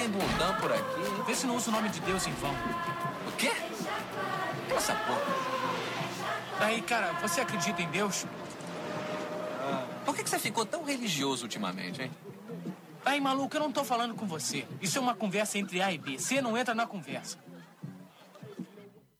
tem bundão por aqui. Vê se não usa o nome de Deus em vão. O quê? Que é essa porra? Daí, cara, você acredita em Deus? Por que você ficou tão religioso ultimamente, hein? Aí, maluco, eu não tô falando com você. Isso é uma conversa entre A e B. Você não entra na conversa.